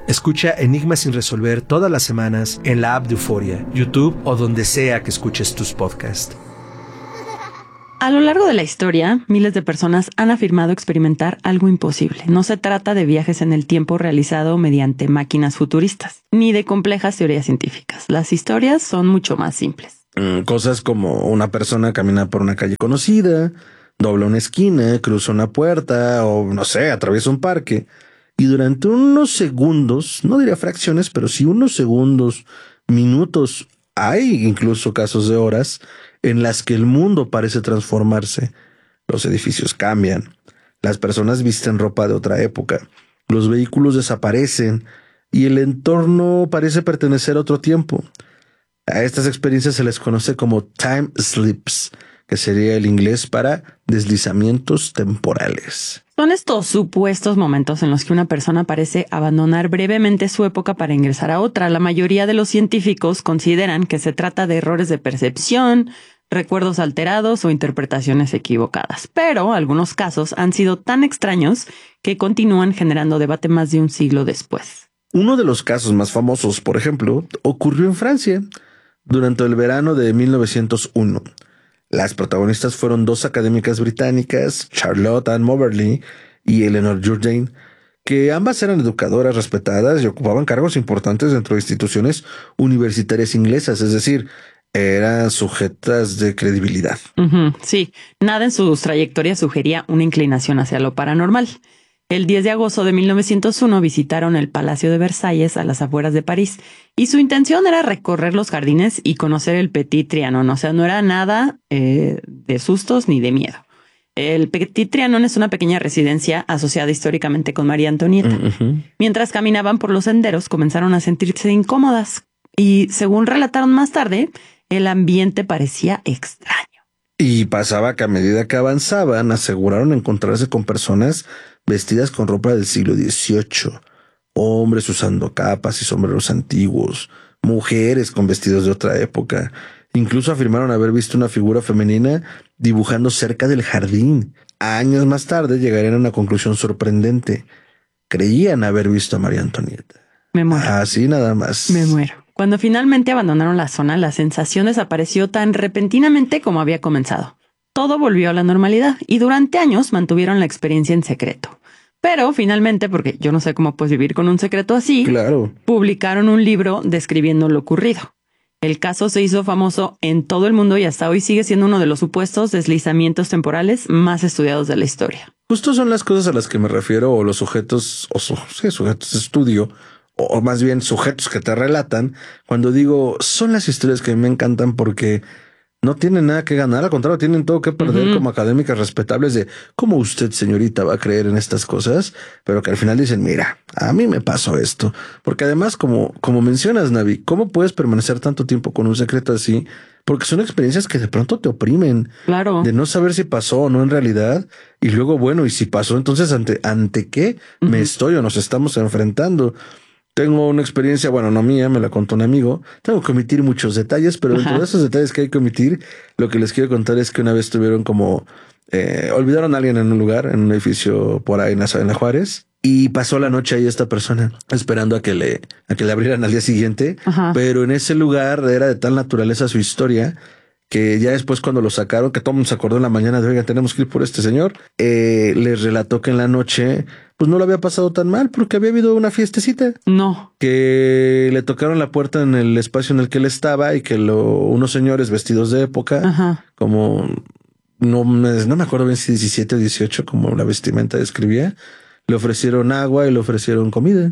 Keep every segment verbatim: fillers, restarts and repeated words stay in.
Escucha Enigmas sin resolver todas las semanas en la app de Euforia, YouTube o donde sea que escuches tus podcasts. A lo largo de la historia, miles de personas han afirmado experimentar algo imposible. No se trata de viajes en el tiempo realizado mediante máquinas futuristas, ni de complejas teorías científicas. Las historias son mucho más simples. Mm, cosas como una persona camina por una calle conocida, dobla una esquina, cruza una puerta o, no sé, atraviesa un parque. Y durante unos segundos, no diría fracciones, pero sí unos segundos, minutos, hay incluso casos de horas en las que el mundo parece transformarse. Los edificios cambian, las personas visten ropa de otra época, los vehículos desaparecen y el entorno parece pertenecer a otro tiempo. A estas experiencias se les conoce como time slips, que sería el inglés para deslizamientos temporales. Son estos supuestos momentos en los que una persona parece abandonar brevemente su época para ingresar a otra. La mayoría de los científicos consideran que se trata de errores de percepción, recuerdos alterados o interpretaciones equivocadas. Pero algunos casos han sido tan extraños que continúan generando debate más de un siglo después. Uno de los casos más famosos, por ejemplo, ocurrió en Francia durante el verano de mil novecientos uno. Las protagonistas fueron dos académicas británicas, Charlotte Ann Moberly y Eleanor Jourdain, que ambas eran educadoras respetadas y ocupaban cargos importantes dentro de instituciones universitarias inglesas, es decir, eran sujetas de credibilidad. Uh-huh, sí, nada en sus trayectorias sugería una inclinación hacia lo paranormal. El diez de agosto de mil novecientos uno visitaron el Palacio de Versalles a las afueras de París y su intención era recorrer los jardines y conocer el Petit Trianon. O sea, no era nada eh, de sustos ni de miedo. El Petit Trianon es una pequeña residencia asociada históricamente con María Antonieta. Uh-huh. Mientras caminaban por los senderos, comenzaron a sentirse incómodas y, según relataron más tarde, el ambiente parecía extraño. Y pasaba que a medida que avanzaban, aseguraron encontrarse con personas vestidas con ropa del siglo dieciocho, hombres usando capas y sombreros antiguos, mujeres con vestidos de otra época. Incluso afirmaron haber visto una figura femenina dibujando cerca del jardín. Años más tarde llegarían a una conclusión sorprendente. Creían haber visto a María Antonieta. Me muero. Así nada más. Me muero. Cuando finalmente abandonaron la zona, la sensación desapareció tan repentinamente como había comenzado. Todo volvió a la normalidad y durante años mantuvieron la experiencia en secreto. Pero finalmente, porque yo no sé cómo puedes vivir con un secreto así, claro, publicaron un libro describiendo lo ocurrido. El caso se hizo famoso en todo el mundo y hasta hoy sigue siendo uno de los supuestos deslizamientos temporales más estudiados de la historia. Justo son las cosas a las que me refiero, o los sujetos, o su, sí, sujetos de estudio, o más bien sujetos que te relatan, cuando digo, son las historias que me encantan porque no tienen nada que ganar, al contrario, tienen todo que perder. Uh-huh. Como académicas respetables de cómo usted, señorita, va a creer en estas cosas, pero que al final dicen, mira, a mí me pasó esto. Porque además, como, como mencionas, Navi, ¿cómo puedes permanecer tanto tiempo con un secreto así? Porque son experiencias que de pronto te oprimen. Claro. De no saber si pasó o no en realidad. Y luego, bueno, y si pasó, entonces, ¿ante, ante qué uh-huh. me estoy o nos estamos enfrentando? Tengo una experiencia, bueno, no mía, me la contó un amigo. Tengo que omitir muchos detalles, pero dentro Ajá. de esos detalles que hay que omitir, lo que les quiero contar es que una vez tuvieron como... Eh, olvidaron a alguien en un lugar, en un edificio por ahí en la, en la Juárez, y pasó la noche ahí esta persona, esperando a que le, a que le abrieran al día siguiente. Ajá. Pero en ese lugar era de tal naturaleza su historia que ya después cuando lo sacaron, que todo el mundo se acordó en la mañana de, oiga, tenemos que ir por este señor, eh, les relató que en la noche pues no lo había pasado tan mal porque había habido una fiestecita. No. Que le tocaron la puerta en el espacio en el que él estaba y que lo, unos señores vestidos de época, Ajá. como no, no me acuerdo bien si diecisiete o dieciocho, como la vestimenta describía, le ofrecieron agua y le ofrecieron comida.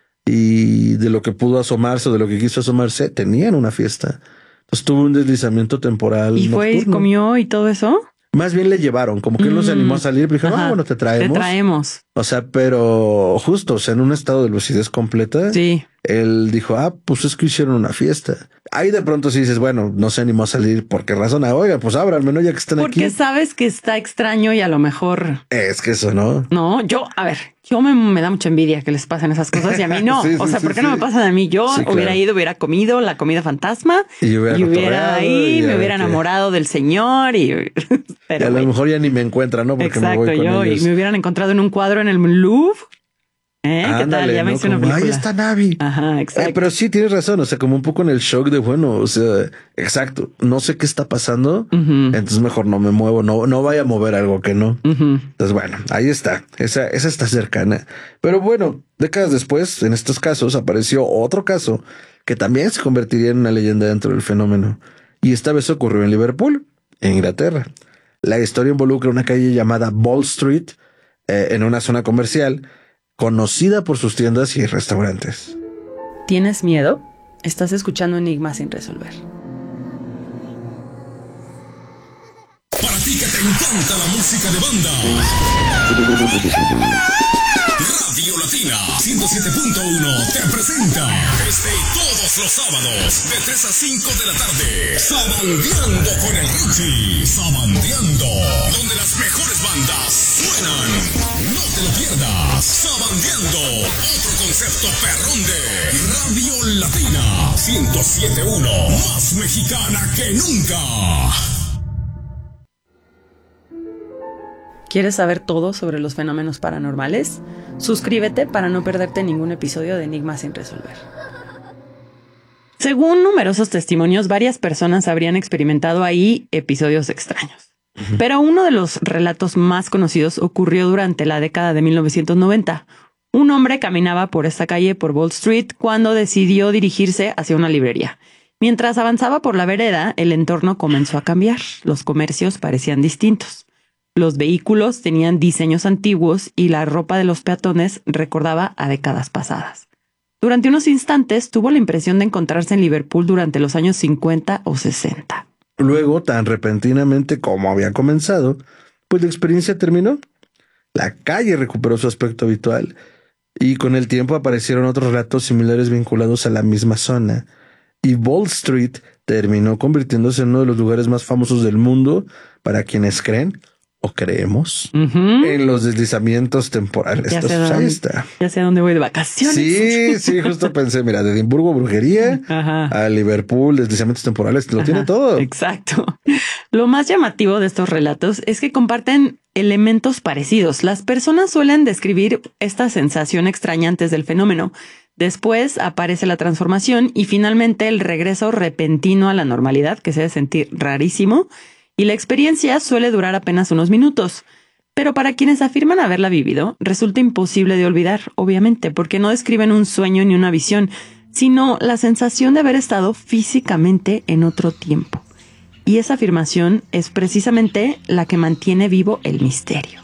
Y de lo que pudo asomarse o de lo que quiso asomarse, tenían una fiesta. Entonces tuvo un deslizamiento temporal. ¿Y fue y comió y todo eso? Más bien le llevaron, como que él mm. no se animó a salir, pero dijeron, ah, bueno, te traemos. Te traemos. O sea, pero justo, o sea, en un estado de lucidez completa, sí. Él dijo, ah, pues es que hicieron una fiesta. Ahí de pronto sí dices, bueno, no se animó a salir. ¿Por qué razón? Ah, oiga, pues ábranme, ¿no? Ya que están Porque aquí. Porque sabes que está extraño y a lo mejor... Es que eso, ¿no? No, yo, a ver, yo me, me da mucha envidia que les pasen esas cosas y a mí no. sí, sí, o sea, ¿por qué sí, no me pasan a mí? Yo sí, hubiera claro. ido, hubiera comido la comida fantasma y hubiera, y hubiera ahí, y me hubiera que... enamorado del señor y... Pero, y a lo mejor ya ni me encuentran, ¿no? Porque exacto, me voy con yo ellos. Y me hubieran encontrado en un cuadro en el Louvre. ¿Eh? ¿Qué Ándale, tal? Ya me ¿no? hice una Como, película. ahí está Navi. Ajá, exacto. Eh, pero sí tienes razón. O sea, como un poco en el shock de, bueno, o sea, exacto. No sé qué está pasando. Uh-huh. Entonces mejor no me muevo. No, no vaya a mover algo que no. Uh-huh. Entonces, bueno, ahí está. Esa, esa está cercana. Pero bueno, décadas después, en estos casos, apareció otro caso que también se convertiría en una leyenda dentro del fenómeno. Y esta vez ocurrió en Liverpool, en Inglaterra. La historia involucra una calle llamada Ball Street, eh, en una zona comercial conocida por sus tiendas y restaurantes. ¿Tienes miedo? Estás escuchando Enigmas sin resolver. Para ti que te encanta la música de banda. Radio Latina ciento siete punto uno te presenta desde todos los sábados de tres a cinco de la tarde Sabandeando con el Richie. Sabandeando, donde las mejores bandas suenan. No te lo pierdas. Sabandeando, otro concepto perrón de Radio Latina ciento siete punto uno, más mexicana que nunca. ¿Quieres saber todo sobre los fenómenos paranormales? Suscríbete para no perderte ningún episodio de Enigmas sin resolver. Según numerosos testimonios, varias personas habrían experimentado ahí episodios extraños. Uh-huh. Pero uno de los relatos más conocidos ocurrió durante la década de mil novecientos noventa. Un hombre caminaba por esta calle por Wall Street cuando decidió dirigirse hacia una librería. Mientras avanzaba por la vereda, el entorno comenzó a cambiar. Los comercios parecían distintos. Los vehículos tenían diseños antiguos y la ropa de los peatones recordaba a décadas pasadas. Durante unos instantes tuvo la impresión de encontrarse en Liverpool durante los años cincuenta o sesenta. Luego, tan repentinamente como había comenzado, pues la experiencia terminó. La calle recuperó su aspecto habitual y con el tiempo aparecieron otros relatos similares vinculados a la misma zona. Y Wall Street terminó convirtiéndose en uno de los lugares más famosos del mundo para quienes creen o creemos uh-huh. en los deslizamientos temporales. Ya sé, Entonces, dónde, ahí está. Ya sé a dónde voy de vacaciones. Sí, sí, justo pensé, mira, de Edimburgo, brujería, Ajá. a Liverpool, deslizamientos temporales, lo Ajá. tiene todo. Exacto. Lo más llamativo de estos relatos es que comparten elementos parecidos. Las personas suelen describir esta sensación extraña antes del fenómeno. Después aparece la transformación y finalmente el regreso repentino a la normalidad, que se debe sentir rarísimo. Y la experiencia suele durar apenas unos minutos. Pero para quienes afirman haberla vivido, resulta imposible de olvidar, obviamente, porque no describen un sueño ni una visión, sino la sensación de haber estado físicamente en otro tiempo. Y esa afirmación es precisamente la que mantiene vivo el misterio.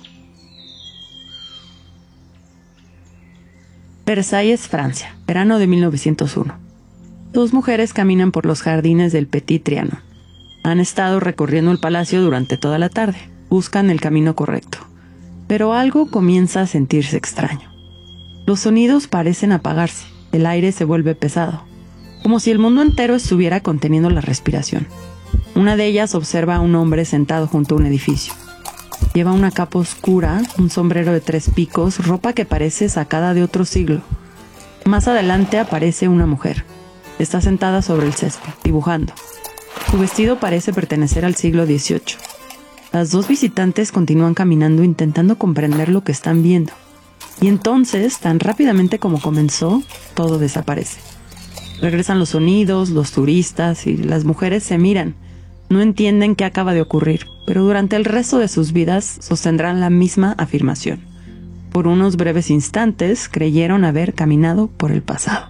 Versalles, Francia, verano de mil novecientos uno. Dos mujeres caminan por los jardines del Petit Trianon. Han estado recorriendo el palacio durante toda la tarde. Buscan el camino correcto. Pero algo comienza a sentirse extraño. Los sonidos parecen apagarse. El aire se vuelve pesado. Como si el mundo entero estuviera conteniendo la respiración. Una de ellas observa a un hombre sentado junto a un edificio. Lleva una capa oscura, un sombrero de tres picos, ropa que parece sacada de otro siglo. Más adelante aparece una mujer. Está sentada sobre el césped, dibujando. Su vestido parece pertenecer al siglo dieciocho. Las dos visitantes continúan caminando intentando comprender lo que están viendo. Y entonces, tan rápidamente como comenzó, todo desaparece. Regresan los sonidos, los turistas y las mujeres se miran. No entienden qué acaba de ocurrir, pero durante el resto de sus vidas sostendrán la misma afirmación. Por unos breves instantes creyeron haber caminado por el pasado.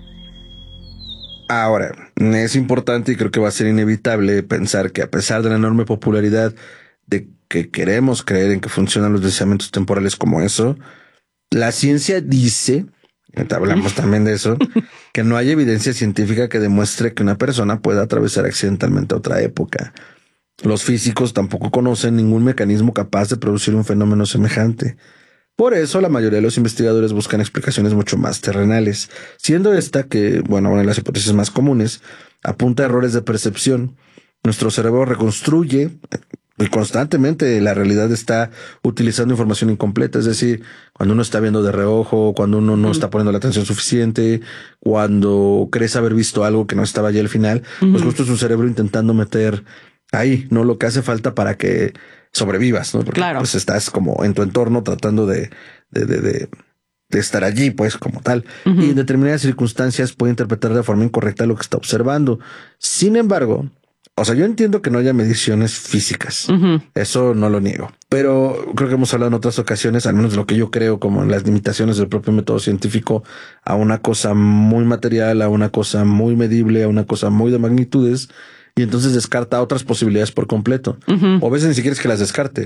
Ahora, es importante y creo que va a ser inevitable pensar que a pesar de la enorme popularidad de que queremos creer en que funcionan los deslizamientos temporales como eso, la ciencia dice, hablamos también de eso, que no hay evidencia científica que demuestre que una persona pueda atravesar accidentalmente a otra época. Los físicos tampoco conocen ningún mecanismo capaz de producir un fenómeno semejante. Por eso la mayoría de los investigadores buscan explicaciones mucho más terrenales, siendo esta que, bueno, una de las hipótesis más comunes, apunta a errores de percepción. Nuestro cerebro reconstruye y constantemente la realidad está utilizando información incompleta, es decir, cuando uno está viendo de reojo, cuando uno no uh-huh. está poniendo la atención suficiente, cuando crees haber visto algo que no estaba allí al final, uh-huh. pues justo es un cerebro intentando meter ahí, ¿no? Lo que hace falta para que sobrevivas, ¿no? Porque claro. pues estás como en tu entorno tratando de, de, de, de, de estar allí, pues, como tal. Uh-huh. Y en determinadas circunstancias puede interpretar de forma incorrecta lo que está observando. Sin embargo, o sea, yo entiendo que no haya mediciones físicas. Uh-huh. Eso no lo niego. Pero creo que hemos hablado en otras ocasiones, al menos de lo que yo creo, como en las limitaciones del propio método científico, a una cosa muy material, a una cosa muy medible, a una cosa muy de magnitudes, y entonces descarta otras posibilidades por completo. Uh-huh. O a veces ni siquiera es que las descarte,